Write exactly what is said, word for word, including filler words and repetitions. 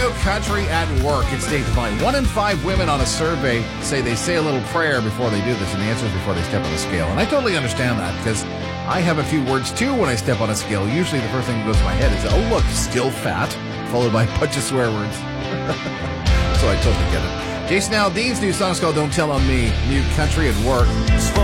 New Country at Work. It's Dave Devine. One in five women on a survey say they say a little prayer before they do this, and the answer is before they step on the scale. And I totally understand that, because I have a few words, too, when I step on a scale. Usually the first thing that goes to my head is, oh, look, still fat, followed by a bunch of swear words. So I totally get it. Jason Aldean's new song is called Don't Tell on Me. New Country at Work.